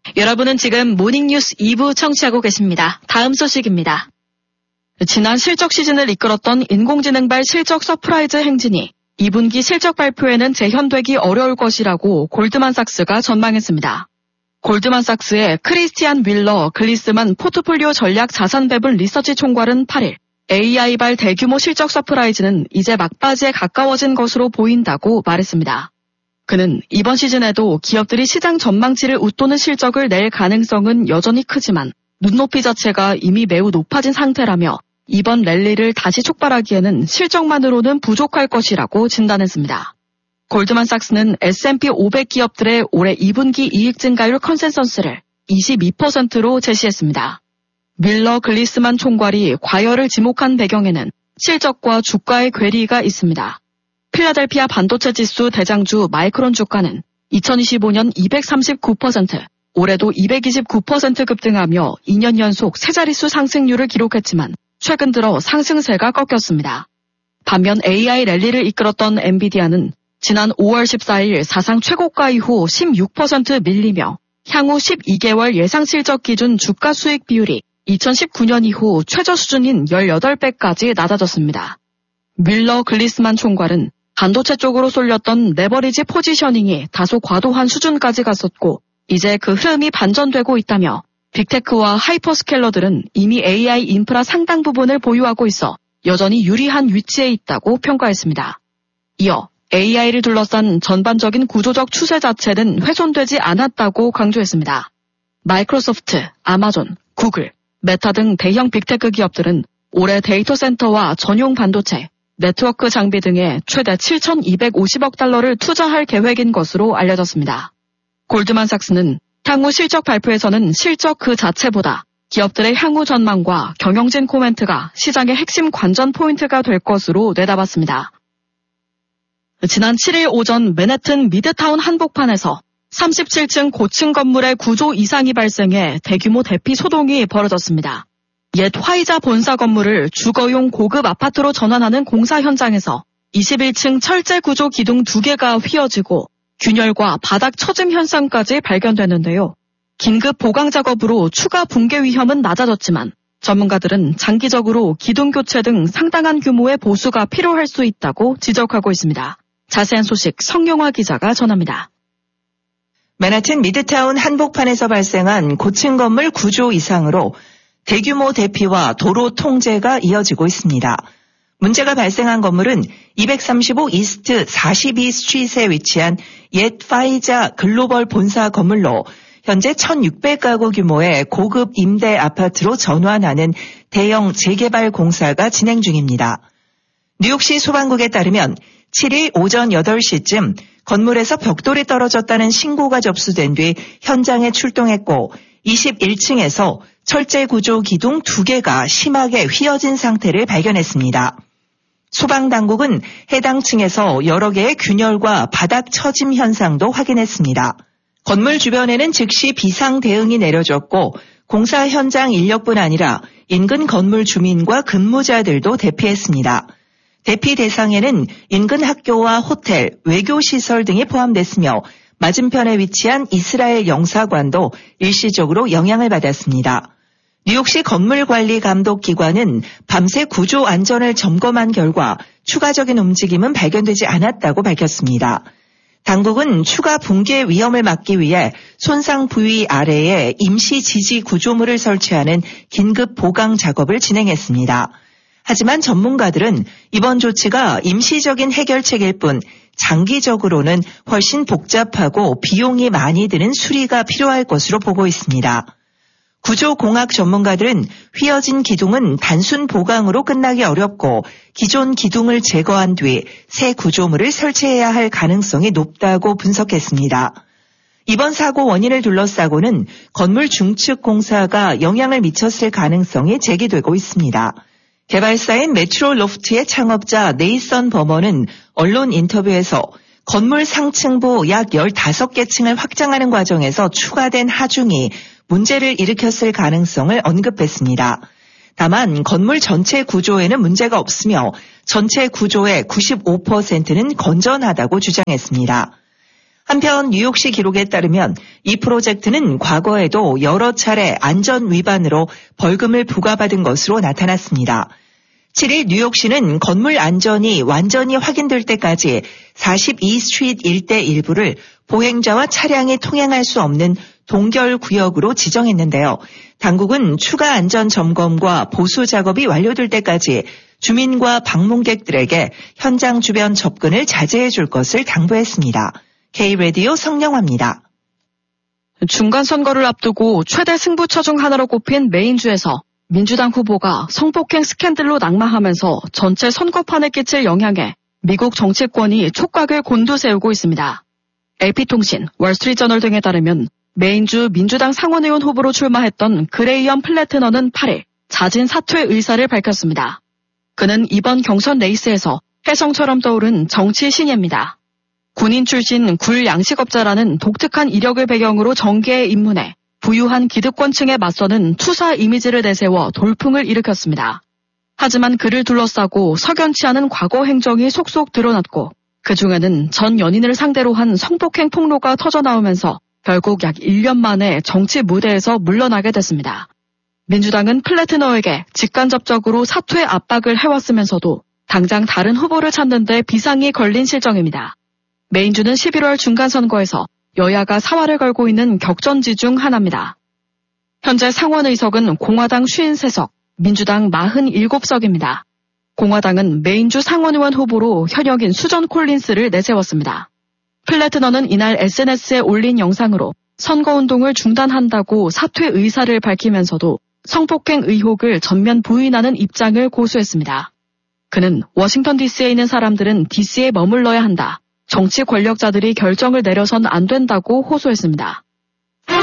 여러분은 지금 모닝뉴스 2부 청취하고 계십니다. 다음 소식입니다. 지난 실적 시즌을 이끌었던 인공지능발 실적 서프라이즈 행진이 2분기 실적 발표에는 재현되기 어려울 것이라고 골드만삭스가 전망했습니다. 골드만삭스의 크리스티안 윌러 글리스만 포트폴리오 전략 자산 배분 리서치 총괄은 8일 AI발 대규모 실적 서프라이즈는 이제 막바지에 가까워진 것으로 보인다고 말했습니다. 그는 이번 시즌에도 기업들이 시장 전망치를 웃도는 실적을 낼 가능성은 여전히 크지만 눈높이 자체가 이미 매우 높아진 상태라며 이번 랠리를 다시 촉발하기에는 실적만으로는 부족할 것이라고 진단했습니다. 골드만삭스는 S&P 500 기업들의 올해 2분기 이익 증가율 컨센서스를 22%로 제시했습니다. 밀러 글리스만 총괄이 과열을 지목한 배경에는 실적과 주가의 괴리가 있습니다. 필라델피아 반도체 지수 대장주 마이크론 주가는 2025년 239%, 올해도 229% 급등하며 2년 연속 세 자릿수 상승률을 기록했지만 최근 들어 상승세가 꺾였습니다. 반면 AI 랠리를 이끌었던 엔비디아는 지난 5월 14일 사상 최고가 이후 16% 밀리며 향후 12개월 예상 실적 기준 주가 수익 비율이 2019년 이후 최저 수준인 18배까지 낮아졌습니다. 밀러 글리스만 총괄은 반도체 쪽으로 쏠렸던 레버리지 포지셔닝이 다소 과도한 수준까지 갔었고 이제 그 흐름이 반전되고 있다며 빅테크와 하이퍼스케일러들은 이미 AI 인프라 상당 부분을 보유하고 있어 여전히 유리한 위치에 있다고 평가했습니다. 이어 AI를 둘러싼 전반적인 구조적 추세 자체는 훼손되지 않았다고 강조했습니다. 마이크로소프트, 아마존, 구글, 메타 등 대형 빅테크 기업들은 올해 데이터 센터와 전용 반도체, 네트워크 장비 등에 최대 7,250억 달러를 투자할 계획인 것으로 알려졌습니다. 골드만삭스는 향후 실적 발표에서는 실적 그 자체보다 기업들의 향후 전망과 경영진 코멘트가 시장의 핵심 관전 포인트가 될 것으로 내다봤습니다. 지난 7일 오전 맨해튼 미드타운 한복판에서 37층 고층 건물의 구조 이상이 발생해 대규모 대피 소동이 벌어졌습니다. 옛 화이자 본사 건물을 주거용 고급 아파트로 전환하는 공사 현장에서 21층 철제 구조 기둥 2개가 휘어지고 균열과 바닥 처짐 현상까지 발견됐는데요. 긴급 보강 작업으로 추가 붕괴 위험은 낮아졌지만 전문가들은 장기적으로 기둥 교체 등 상당한 규모의 보수가 필요할 수 있다고 지적하고 있습니다. 자세한 소식 성용화 기자가 전합니다. 맨해튼 미드타운 한복판에서 발생한 고층 건물 구조 이상으로 대규모 대피와 도로 통제가 이어지고 있습니다. 문제가 발생한 건물은 235 이스트 42 스트릿에 위치한 옛 파이자 글로벌 본사 건물로 현재 1,600가구 규모의 고급 임대 아파트로 전환하는 대형 재개발 공사가 진행 중입니다. 뉴욕시 소방국에 따르면 7일 오전 8시쯤 건물에서 벽돌이 떨어졌다는 신고가 접수된 뒤 현장에 출동했고 21층에서 철제 구조 기둥 2개가 심하게 휘어진 상태를 발견했습니다. 소방당국은 해당 층에서 여러 개의 균열과 바닥 처짐 현상도 확인했습니다. 건물 주변에는 즉시 비상 대응이 내려졌고 공사 현장 인력뿐 아니라 인근 건물 주민과 근무자들도 대피했습니다. 대피 대상에는 인근 학교와 호텔, 외교시설 등이 포함됐으며 맞은편에 위치한 이스라엘 영사관도 일시적으로 영향을 받았습니다. 뉴욕시 건물관리감독기관은 밤새 구조 안전을 점검한 결과 추가적인 움직임은 발견되지 않았다고 밝혔습니다. 당국은 추가 붕괴 위험을 막기 위해 손상 부위 아래에 임시 지지 구조물을 설치하는 긴급 보강 작업을 진행했습니다. 하지만 전문가들은 이번 조치가 임시적인 해결책일 뿐 장기적으로는 훨씬 복잡하고 비용이 많이 드는 수리가 필요할 것으로 보고 있습니다. 구조공학 전문가들은 휘어진 기둥은 단순 보강으로 끝나기 어렵고 기존 기둥을 제거한 뒤 새 구조물을 설치해야 할 가능성이 높다고 분석했습니다. 이번 사고 원인을 둘러싸고는 건물 중측 공사가 영향을 미쳤을 가능성이 제기되고 있습니다. 개발사인 메트로 로프트의 창업자 네이선 버머는 언론 인터뷰에서 건물 상층부 약 15개 층을 확장하는 과정에서 추가된 하중이 문제를 일으켰을 가능성을 언급했습니다. 다만 건물 전체 구조에는 문제가 없으며 전체 구조의 95%는 건전하다고 주장했습니다. 한편 뉴욕시 기록에 따르면 이 프로젝트는 과거에도 여러 차례 안전 위반으로 벌금을 부과받은 것으로 나타났습니다. 7일 뉴욕시는 건물 안전이 완전히 확인될 때까지 42스트리트 일대 일부를 보행자와 차량이 통행할 수 없는 동결 구역으로 지정했는데요. 당국은 추가 안전 점검과 보수 작업이 완료될 때까지 주민과 방문객들에게 현장 주변 접근을 자제해 줄 것을 당부했습니다. K-라디오 성령화입니다. 중간선거를 앞두고 최대 승부처 중 하나로 꼽힌 메인주에서 민주당 후보가 성폭행 스캔들로 낙마하면서 전체 선거판에 끼칠 영향에 미국 정치권이 촉각을 곤두세우고 있습니다. AP통신, 월스트리트저널 등에 따르면 메인주 민주당 상원의원 후보로 출마했던 그레이엄 플래트너는 8일 자진 사퇴 의사를 밝혔습니다. 그는 이번 경선 레이스에서 혜성처럼 떠오른 정치 신예입니다. 군인 출신 굴 양식업자라는 독특한 이력을 배경으로 정계에 입문해 부유한 기득권층에 맞서는 투사 이미지를 내세워 돌풍을 일으켰습니다. 하지만 그를 둘러싸고 석연치 않은 과거 행정이 속속 드러났고 그중에는 전 연인을 상대로 한 성폭행 폭로가 터져나오면서 결국 약 1년 만에 정치 무대에서 물러나게 됐습니다. 민주당은 플래트너에게 직간접적으로 사퇴 압박을 해왔으면서도 당장 다른 후보를 찾는 데 비상이 걸린 실정입니다. 메인주는 11월 중간선거에서 여야가 사활을 걸고 있는 격전지 중 하나입니다. 현재 상원 의석은 공화당 53석, 민주당 47석입니다. 공화당은 메인주 상원의원 후보로 현역인 수전 콜린스를 내세웠습니다. 플래트너는 이날 SNS에 올린 영상으로 선거운동을 중단한다고 사퇴 의사를 밝히면서도 성폭행 의혹을 전면 부인하는 입장을 고수했습니다. 그는 워싱턴 DC에 있는 사람들은 DC에 머물러야 한다. 정치 권력자들이 결정을 내려선 안 된다고 호소했습니다.